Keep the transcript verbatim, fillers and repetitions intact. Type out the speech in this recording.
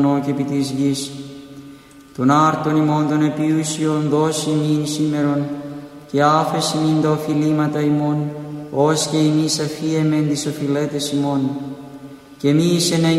ουρανό και επί της γης. Τον άρτον ημών των επιούσιων δώσει μην σήμερον, και άφεση μην τα οφειλήματα ημών, ως και εμείς αφίεμεν τις οφειλέτες ημών. Και μη